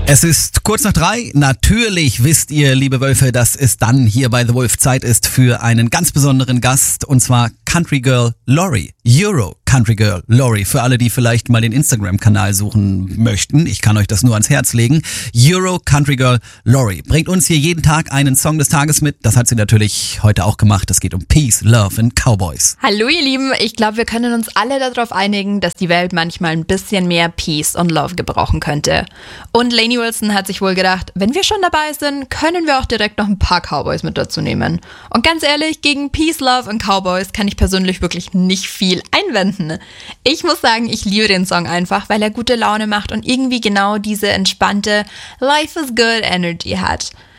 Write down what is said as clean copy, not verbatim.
Es ist kurz nach 3. Natürlich wisst ihr, liebe Wölfe, dass es dann hier bei The Wolf Zeit ist für einen ganz besonderen Gast, und zwar Country Girl Lori. Euro Country Girl Lori. Für alle, die vielleicht mal den Instagram-Kanal suchen möchten. Ich kann euch das nur ans Herz legen. Euro Country Girl Lori bringt uns hier jeden Tag einen Song des Tages mit. Das hat sie natürlich heute auch gemacht. Es geht um Peace, Love and Cowboys. Hallo ihr Lieben, ich glaube, wir können uns alle darauf einigen, dass die Welt manchmal ein bisschen mehr Peace und Love gebrauchen könnte. Und Lainey Wilson hat sich wohl gedacht, wenn wir schon dabei sind, können wir auch direkt noch ein paar Cowboys mit dazu nehmen. Und ganz ehrlich, gegen Peace, Love und Cowboys kann ich persönlich wirklich nicht viel einwenden. Ich muss sagen, ich liebe den Song einfach, weil er gute Laune macht und irgendwie genau diese entspannte Life is good Energy hat.